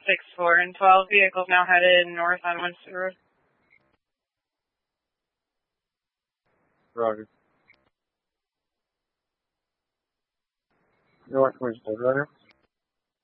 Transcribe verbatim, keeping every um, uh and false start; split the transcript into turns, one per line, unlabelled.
six four and twelve vehicles now headed north on Winston Road.
Roger. North Winston, Roger.